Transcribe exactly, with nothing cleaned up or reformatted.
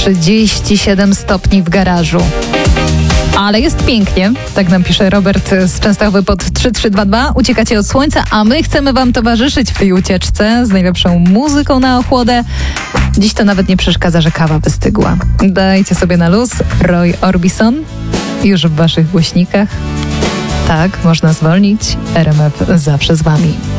trzydzieści siedem stopni w garażu. Ale jest pięknie, tak nam pisze Robert z Częstochowy pod trzy trzy dwa dwa. Uciekacie od słońca, a my chcemy wam towarzyszyć w tej ucieczce z najlepszą muzyką na ochłodę. Dziś to nawet nie przeszkadza, że kawa wystygła. Dajcie sobie na luz. Roy Orbison już w waszych głośnikach. Tak, można zwolnić. R M F zawsze z wami.